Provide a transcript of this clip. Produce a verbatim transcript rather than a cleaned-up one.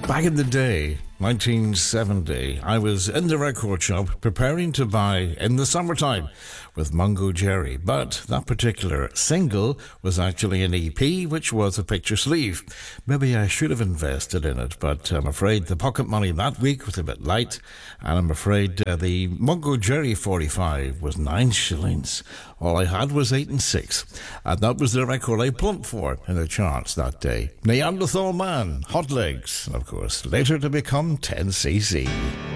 Back in the day, nineteen seventy, I was in the record shop preparing to buy In the Summertime with Mungo Jerry, but that particular single was actually an E P, which was a picture sleeve. Maybe I should have invested in it, but I'm afraid the pocket money that week was a bit light, and I'm afraid uh, the Mungo Jerry forty-five was nine shillings. All I had was eight and six, and that was the record I plumped for in the charts that day. Neanderthal Man, Hot Legs, and of course, later to become ten C C.